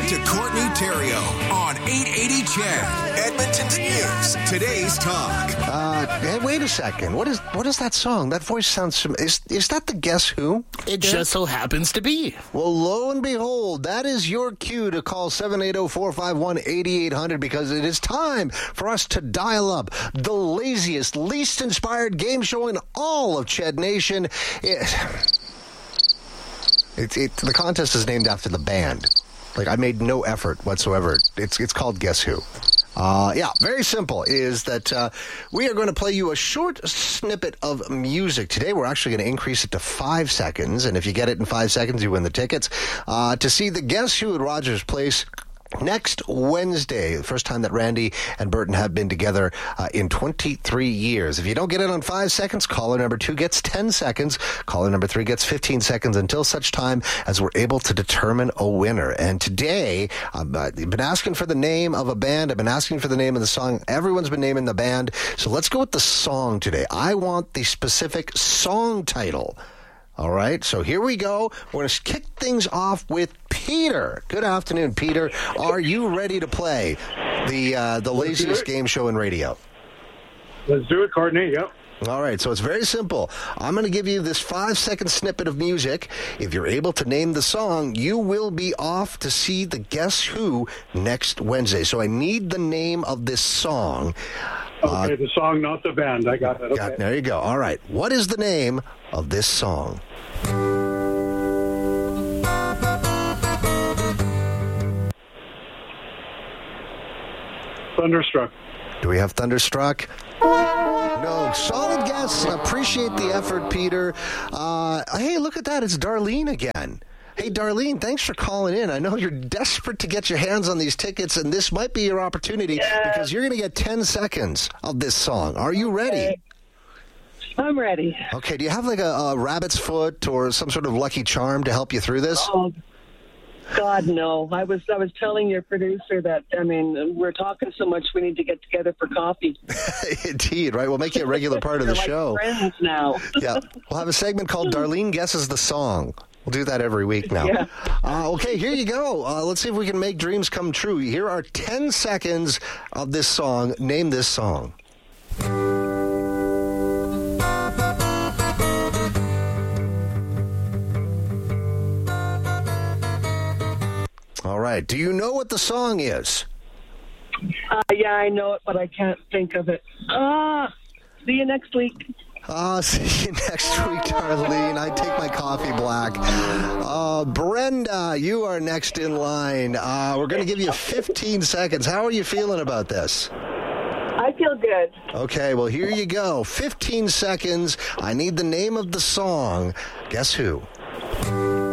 to Courtney Theriault on 880 CHED, Edmonton's News, Today's Talk. Hey, wait a second. What is that song? That voice sounds... Is that the Guess Who? It just so happens to be. Well, lo and behold, that is your cue to call 780-451-8800 because it is time for us to dial up the laziest, least inspired game show in all of CHED Nation. The contest is named after the band. Like, I made no effort whatsoever. It's called Guess Who. Very simple, is that we are going to play you a short snippet of music. Today, we're actually going to increase it to 5 seconds, and if you get it in 5 seconds, you win the tickets to see the Guess Who at Rogers Place next Wednesday, the first time that Randy and Burton have been together in 23 years. If you don't get it on 5 seconds, caller number 2 gets 10 seconds. Caller number 3 gets 15 seconds until such time as we're able to determine a winner. And today, I've been asking for the name of a band. I've been asking for the name of the song. Everyone's been naming the band. So let's go with the song today. I want the specific song title. All right, so here we go. We're going to kick things off with Peter. Good afternoon, Peter. Are you ready to play the laziest game show in radio? Let's do it, Courtney. Yep. All right, so it's very simple. I'm going to give you this 5-second snippet of music. If you're able to name the song, you will be off to see the Guess Who next Wednesday. So I need the name of this song. Okay, the song, not the band. I got it. Okay. There you go. All right. What is the name of this song? Thunderstruck. Do we have Thunderstruck? No. Solid guess. Appreciate the effort, Peter. Hey, look at that. It's Darlene again. Hey, Darlene, thanks for calling in. I know you're desperate to get your hands on these tickets, and this might be your opportunity because you're going to get 10 seconds of this song. Are you ready? Okay. I'm ready. Okay, do you have like a rabbit's foot or some sort of lucky charm to help you through this? Oh, God, no. I was telling your producer that, we're talking so much we need to get together for coffee. Indeed, right? We'll make you a regular part of the show. We're like friends now. Yeah, we'll have a segment called Darlene Guesses the Song. We'll do that every week now. Yeah. Okay, here you go. Let's see if we can make dreams come true. Here are 10 seconds of this song. Name this song. All right. Do you know what the song is? Yeah, I know it, but I can't think of it. See you next week. See you next week, Darlene. I take my coffee black. Brenda, you are next in line. We're going to give you 15 seconds. How are you feeling about this? I feel good. Okay, well, here you go. 15 seconds. I need the name of the song. Guess Who?